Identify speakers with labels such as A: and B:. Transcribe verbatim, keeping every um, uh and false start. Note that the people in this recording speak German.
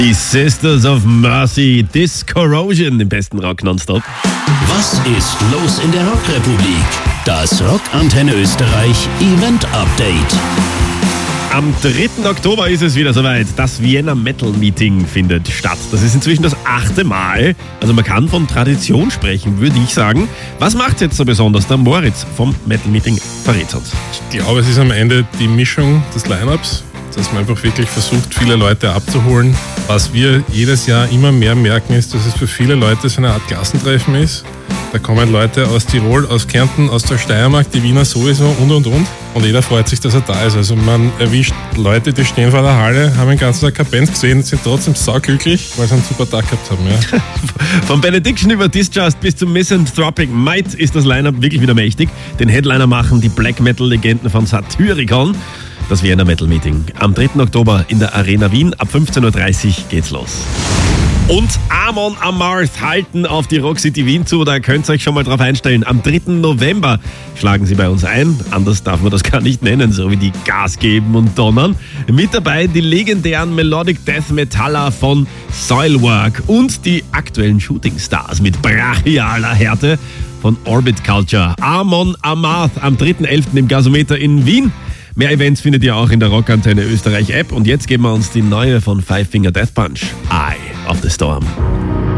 A: Die Sisters of Mercy, This Corrosion im besten Rock nonstop.
B: Was ist los in der Rockrepublik? Das Rockantenne Österreich Event Update.
A: Am dritten Oktober ist es wieder soweit. Das Vienna Metal Meeting findet statt. Das ist inzwischen das achte Mal. Also man kann von Tradition sprechen, würde ich sagen. Was macht es jetzt so besonders? Der Moritz vom Metal Meeting verrät uns.
C: Ich glaube, es ist am Ende die Mischung des Line-Ups, dass man einfach wirklich versucht, viele Leute abzuholen. Was wir jedes Jahr immer mehr merken, ist, dass es für viele Leute so eine Art Klassentreffen ist. Da kommen Leute aus Tirol, aus Kärnten, aus der Steiermark, die Wiener sowieso und und und. Und jeder freut sich, dass er da ist. Also man erwischt Leute, die stehen vor der Halle, haben den ganzen Tag keine Bands gesehen, sind trotzdem sauglücklich, weil sie einen super Tag gehabt haben. Ja.
A: Von Benediction über Disjust bis zum Misanthropic Might ist das Line-Up wirklich wieder mächtig. Den Headliner machen die Black Metal-Legenden von Satyricon. Das Vienna Metal Meeting. Am dritten Oktober in der Arena Wien. Ab fünfzehn Uhr dreißig geht's los. Und Amon Amarth halten auf die Rock City Wien zu. Da könnt ihr euch schon mal drauf einstellen. Am dritten November schlagen sie bei uns ein. Anders darf man das gar nicht nennen, so wie die Gas geben und donnern. Mit dabei die legendären Melodic Death Metaller von Soilwork und die aktuellen Shooting Stars mit brachialer Härte von Orbit Culture. Amon Amarth am dritten elften im Gasometer in Wien. Mehr Events findet ihr auch in der Rockantenne Österreich App. Und jetzt geben wir uns die neue von Five Finger Death Punch, Eye of the Storm.